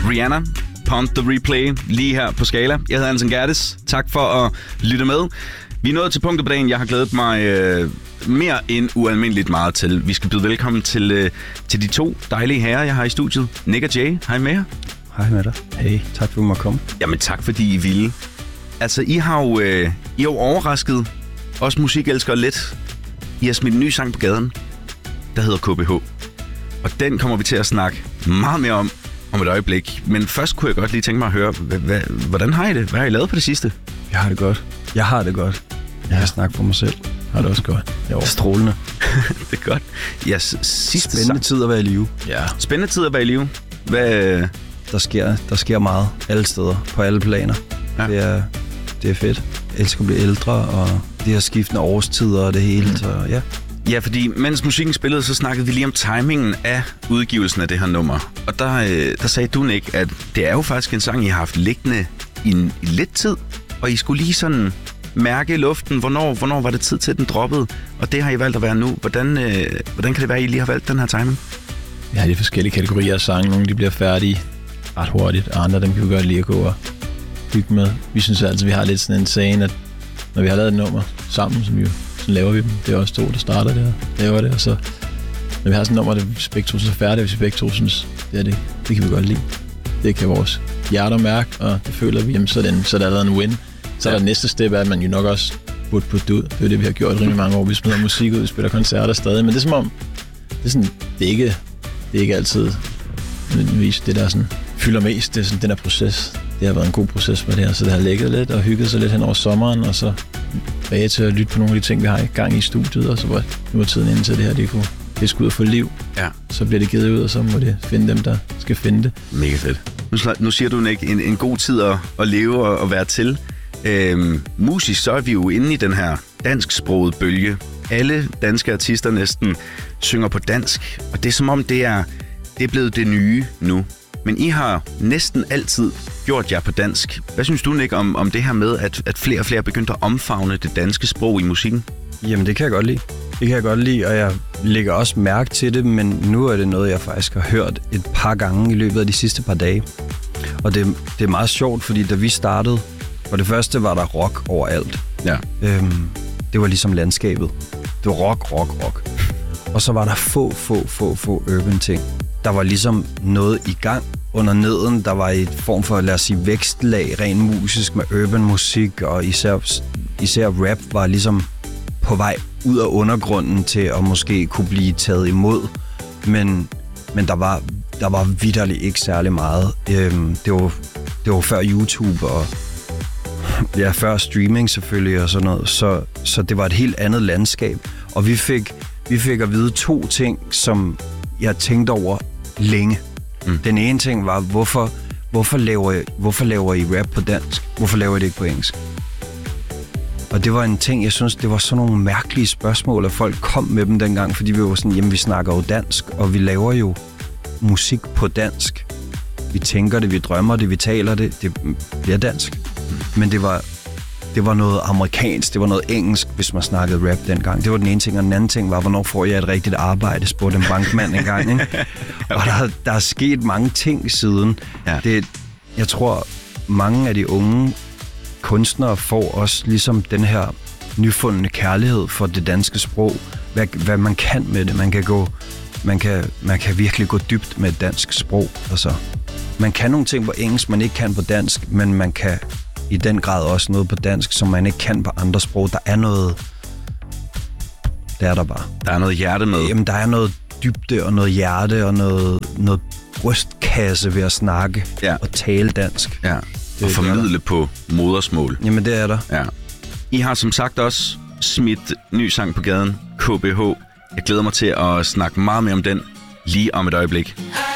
Rihanna, Pump the Replay, lige her på Skala. Jeg hedder Anton Gerdes. Tak for at lytte med. Vi er nået til punktet på dagen, jeg har glædet mig mere end ualmindeligt meget til. Vi skal byde velkommen til de to dejlige herrer, jeg har i studiet. Nick og Jay, hej med jer. Hej med dig. Hey, tak for at måtte komme. Jamen tak fordi I ville. Altså, I har jo overrasket os musikelskere lidt. I har smidt en ny sang på gaden, der hedder KBH. Og den kommer vi til at snakke meget mere om et øjeblik. Men først kunne jeg godt lige tænke mig at høre, hvordan har I det? Hvad har I lavet på det sidste? Jeg har det godt. Jeg kan snakke for mig selv. Jeg har det også godt. Jeg er strålende. Det er godt. Ja, spændende tid at være i live. Ja. Spændende tid at være i live. Hvad? Der sker meget alle steder, på alle planer. Ja. Det er fedt. Jeg elsker at blive ældre, og det her skiftende årstider og det hele. Så ja. Ja, fordi mens musikken spillede, så snakkede vi lige om timingen af udgivelsen af det her nummer. Og der sagde du, Nick, at det er jo faktisk en sang, I har haft liggende i lidt tid. Og I skulle lige sådan mærke luften, hvornår var det tid til, at den droppede. Og det har I valgt at være nu. Hvordan kan det være, at I lige har valgt den her timing? Vi har de forskellige kategorier af sange. Nogle de bliver færdige ret hurtigt, og andre dem kan vi godt lige at gå og hygge med. Vi synes altid, vi har lidt sådan en saying, at når vi har lavet et nummer sammen, så laver vi dem. Det er også to, der starter det og laver det. Og så når vi har sådan et nummer, der begge to så færdigt, hvis vi begge to synes, det kan vi godt lide. Det kan vores hjerter mærke, og det føler vi, jamen, så er der allerede en win. Så er der næste step, at man jo nok også burde putte det ud. Det er det, vi har gjort rimelig mange år. Vi smider musik ud, vi spiller koncerter stadig. Men det er som om, det er ikke altid nødvendigvis det, der sådan fylder mest. Det er sådan den her proces. Det har været en god proces for det her, så det har ligget lidt og hygget sig lidt hen over sommeren, og så bage til at lytte på nogle af de ting, vi har i gang i studiet, og så var nu er tiden inde til det her, det skal ud og få liv. Ja. Så bliver det givet ud, og så må det finde dem, der skal finde det. Mega fedt. Nu siger du, Nick, en god tid at leve og være til. Musisk, så er vi jo inde i den her dansksprogede bølge. Alle danske artister næsten synger på dansk, og det er som om, det er blevet det nye nu. Men I har næsten altid gjort jer på dansk. Hvad synes du, Nick, om det her med, at flere og flere begyndte at omfavne det danske sprog i musikken? Jamen, det kan jeg godt lide. Og jeg lægger også mærke til det, men nu er det noget, jeg faktisk har hørt et par gange i løbet af de sidste par dage. Og det er meget sjovt, fordi da vi startede, for det første var der rock overalt. Ja. Det var ligesom landskabet. Det var rock. Og så var der få urban ting. Der var ligesom noget i gang under neden. Der var et form for, lad os sige, vækstlag, rent musisk med urban musik, og især rap var ligesom på vej ud af undergrunden til at måske kunne blive taget imod. Men der var vitterligt ikke særlig meget. Det var før YouTube og før streaming selvfølgelig og sådan noget. Så det var et helt andet landskab. Og vi fik at vide to ting, som jeg tænkte over længe. Den ene ting var, hvorfor laver I rap på dansk? Hvorfor laver I det ikke på engelsk? Og det var en ting, jeg synes, det var sådan nogle mærkelige spørgsmål, at folk kom med dem dengang, fordi vi var sådan, jamen vi snakker jo dansk, og vi laver jo musik på dansk. Vi tænker det, vi drømmer det, vi taler det, det bliver dansk. Men det var noget amerikansk, det var noget engelsk, hvis man snakkede rap dengang. Det var den ene ting, og den anden ting var, hvornår får jeg et rigtigt arbejde, spurgte en bankmand engang, ikke? Okay. Og der er sket mange ting siden. Ja. Jeg tror, mange af de unge kunstnere får også ligesom den her nyfundne kærlighed for det danske sprog. Hvad man kan med det. Man kan virkelig gå dybt med et dansk sprog. Altså, man kan nogle ting på engelsk, man ikke kan på dansk, men man kan i den grad også noget på dansk, som man ikke kan på andre sprog. Der er noget... Det er der bare. Der er noget hjerte med. Jamen, der er noget dybde og noget hjerte og noget brystkasse ved at snakke og tale dansk. Ja, og formidle på modersmål. Jamen, det er der. Ja. I har som sagt også smidt ny sang på gaden, KBH. Jeg glæder mig til at snakke meget mere om den lige om et øjeblik.